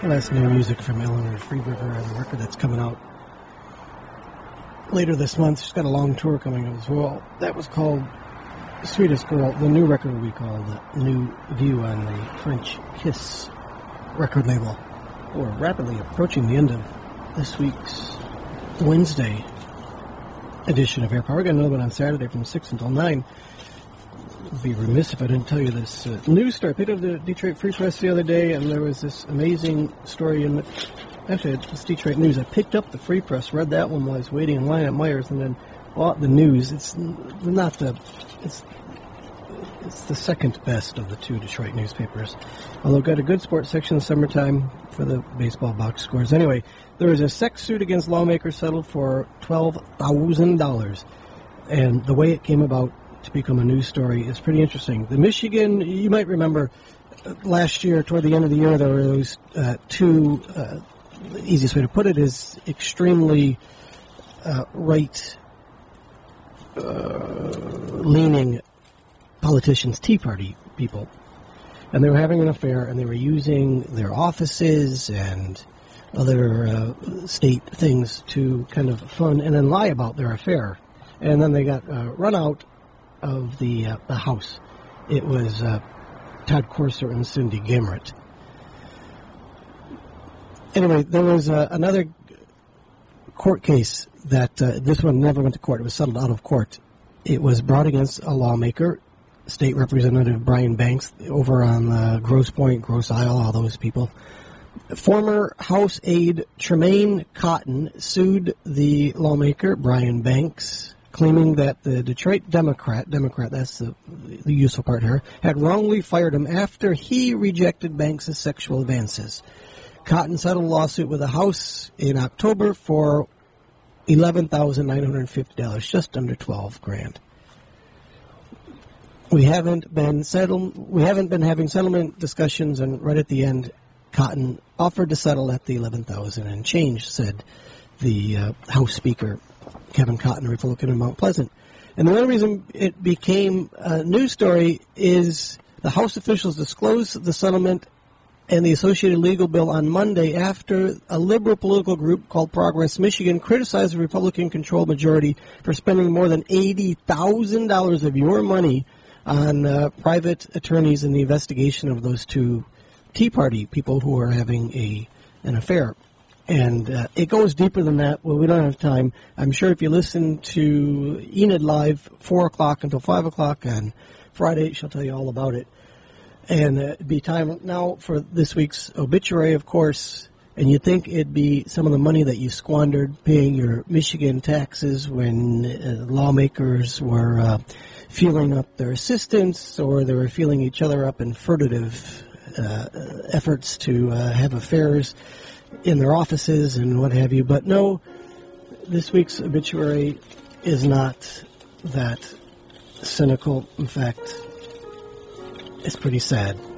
That's new music from Eleanor Freeberger on a record that's coming out later this month. She's got a long tour coming up as well. That was called Sweetest Girl. The new record will be called New View on the French Kiss record label. We're rapidly approaching the end of this week's Wednesday edition of Air Power. We're going to know about on Saturday from 6 until 9. I'd be remiss if I didn't tell you this news story. I picked up the Detroit Free Press the other day, and there was this amazing story in the... Actually, it's Detroit News. I picked up the Free Press, read that one while I was waiting in line at Myers, and then bought the News. It's not the... It's the second best of the two Detroit newspapers. Although got a good sports section in the summertime for the baseball box scores. Anyway, there was a sex suit against lawmakers settled for $12,000. And the way it came about to become a news story is pretty interesting. The Michigan, you might remember last year, toward the end of the year, there were those two, the easiest way to put it is extremely right-leaning politicians, Tea Party people. And they were having an affair, and they were using their offices and other state things to kind of fund and then lie about their affair. And then they got run out of the House. It was Todd Corser and Cindy Gamrett. Anyway, there was another court case that this one never went to court. It was settled out of court. It was brought against a lawmaker, State Representative Brian Banks, over on Grosse Pointe, Grosse Isle, all those people. Former House aide Tremaine Cotton sued the lawmaker, Brian Banks, claiming that the Detroit Democrat, that's the useful part here, had wrongly fired him after he rejected Banks' sexual advances. Cotton settled a lawsuit with the House in October for $11,950, just under $12,000. We haven't been having settlement discussions, and right at the end, Cotton offered to settle at the $11,000 and change, said the House Speaker, Kevin Cotton, Republican of Mount Pleasant. And the only reason it became a news story is the House officials disclosed the settlement and the associated legal bill on Monday after a liberal political group called Progress Michigan criticized the Republican-controlled majority for spending more than $80,000 of your money on private attorneys in the investigation of those two Tea Party people who are having an affair. And it goes deeper than that. Well, we don't have time. I'm sure if you listen to Enid Live, 4 o'clock until 5 o'clock on Friday, she'll tell you all about it. And it'd be time now for this week's obituary, of course. And you'd think it'd be some of the money that you squandered paying your Michigan taxes when lawmakers were feeling up their assistants, or they were feeling each other up in furtive efforts to have affairs in their offices and what have you. But no, this week's obituary is not that cynical. In fact, it's pretty sad.